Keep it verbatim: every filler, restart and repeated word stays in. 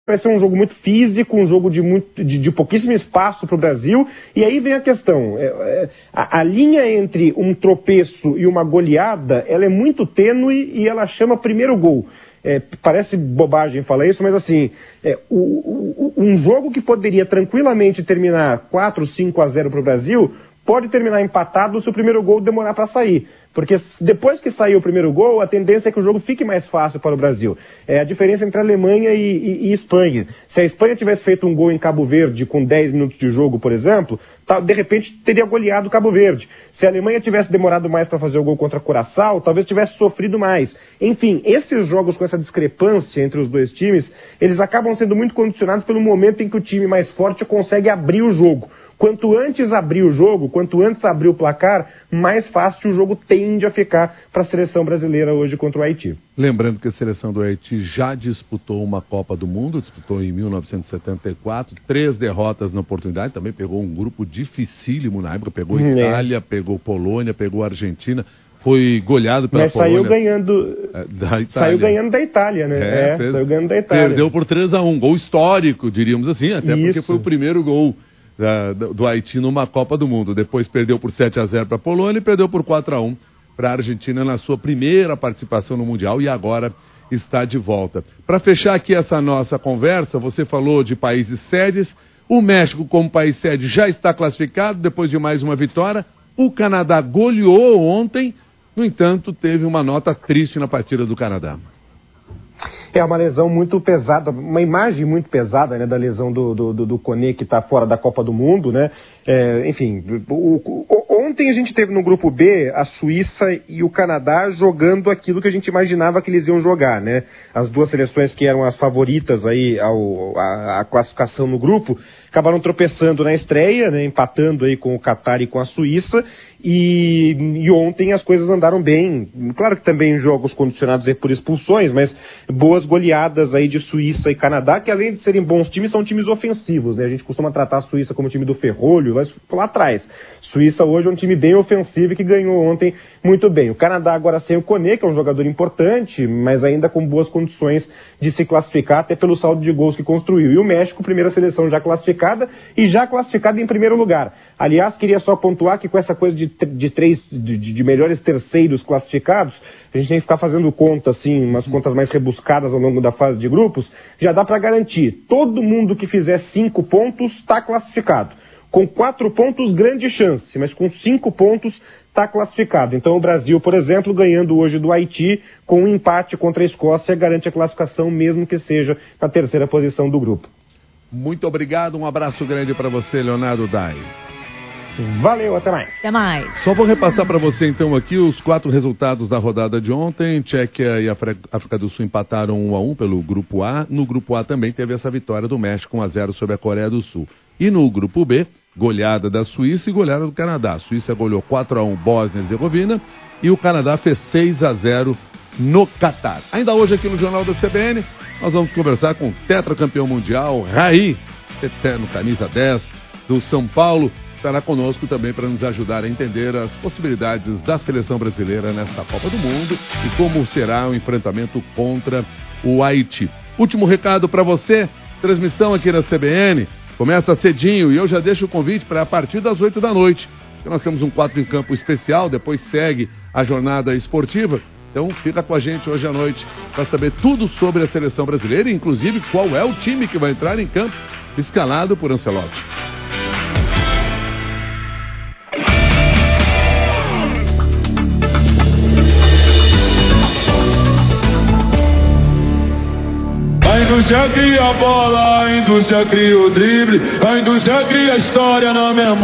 vai ser um jogo muito físico, um jogo de, muito, de, de pouquíssimo espaço para o Brasil, e aí vem a questão, é, é, a, a linha entre um tropeço e uma goleada, ela é muito tênue e ela chama primeiro gol. É, parece bobagem falar isso, mas assim, é, o, o, um jogo que poderia tranquilamente terminar quatro, cinco a zero para o Brasil, pode terminar empatado se o primeiro gol demorar para sair. Porque depois que sair o primeiro gol, a tendência é que o jogo fique mais fácil para o Brasil. É a diferença entre a Alemanha e, e, e Espanha. Se a Espanha tivesse feito um gol em Cabo Verde com dez minutos de jogo, por exemplo, tá, de repente teria goleado o Cabo Verde. Se a Alemanha tivesse demorado mais para fazer o gol contra a Curaçao, talvez tivesse sofrido mais. Enfim, esses jogos com essa discrepância entre os dois times, eles acabam sendo muito condicionados pelo momento em que o time mais forte consegue abrir o jogo. Quanto antes abrir o jogo, quanto antes abrir o placar, mais fácil o jogo tende a ficar para a seleção brasileira hoje contra o Haiti. Lembrando que a seleção do Haiti já disputou uma Copa do Mundo, disputou em mil novecentos e setenta e quatro, três derrotas na oportunidade, também pegou um grupo dificílimo na época, pegou é. Itália, pegou Polônia, pegou Argentina, foi goleado pela Mas Polônia. Mas saiu ganhando é, da Itália. Saiu ganhando da Itália, né? É, é fez, saiu ganhando da Itália. Perdeu por três a um, gol histórico, diríamos assim, até Isso. porque foi o primeiro gol Da, do Haiti numa Copa do Mundo. Depois perdeu por sete a zero para a Polônia e perdeu por quatro a um para a Argentina na sua primeira participação no Mundial e agora está de volta. Para fechar aqui essa nossa conversa, você falou de países sedes. O México, como país sede, já está classificado depois de mais uma vitória. O Canadá goleou ontem, no entanto, teve uma nota triste na partida do Canadá. É uma lesão muito pesada, uma imagem muito pesada, né, da lesão do, do, do Koné, que está fora da Copa do Mundo, né? É, enfim, o, o, ontem a gente teve no grupo B a Suíça e o Canadá jogando aquilo que a gente imaginava que eles iam jogar, né? As duas seleções que eram as favoritas aí ao, a, a classificação no grupo acabaram tropeçando na estreia, né, empatando aí com o Catar e com a Suíça. E, e ontem as coisas andaram bem, claro que também em jogos condicionados aí por expulsões, mas boas goleadas aí de Suíça e Canadá, que além de serem bons times, são times ofensivos, né? A gente costuma tratar a Suíça como time do ferrolho, mas lá atrás. Suíça hoje é um time bem ofensivo e que ganhou ontem muito bem. O Canadá agora sem o Koné, que é um jogador importante, mas ainda com boas condições de se classificar, até pelo saldo de gols que construiu. E o México, primeira seleção já classificada e já classificada em primeiro lugar. Aliás, queria só pontuar que com essa coisa de, de três, de, de melhores terceiros classificados, a gente tem que ficar fazendo conta, assim, umas contas mais rebuscadas ao longo da fase de grupos, já dá para garantir. Todo mundo que fizer cinco pontos está classificado. Com quatro pontos, grande chance, mas com cinco pontos está classificado. Então o Brasil, por exemplo, ganhando hoje do Haiti, com um empate contra a Escócia, garante a classificação, mesmo que seja na terceira posição do grupo. Muito obrigado, um abraço grande para você, Leonardo Dai. Valeu, até mais. Até mais. Só vou repassar para você então aqui os quatro resultados da rodada de ontem. Tchequia e África do Sul empataram um a um pelo Grupo A. No Grupo A também teve essa vitória do México um a zero sobre a Coreia do Sul. E no Grupo B, goleada da Suíça e goleada do Canadá. A Suíça goleou quatro a um Bósnia e Herzegovina e o Canadá fez seis a zero no Catar. Ainda hoje aqui no Jornal da C B N, nós vamos conversar com o tetracampeão mundial, Raí, eterno camisa dez do São Paulo. Estará conosco também para nos ajudar a entender as possibilidades da seleção brasileira nesta Copa do Mundo e como será o enfrentamento contra o Haiti. Último recado para você, transmissão aqui na C B N, começa cedinho e eu já deixo o convite para a partir das oito da noite. Nós temos um quatro em campo especial, depois segue a jornada esportiva. Então fica com a gente hoje à noite para saber tudo sobre a seleção brasileira, inclusive qual é o time que vai entrar em campo, escalado por Ancelotti. A indústria cria a bola, a indústria cria o drible, a indústria cria a história na memória.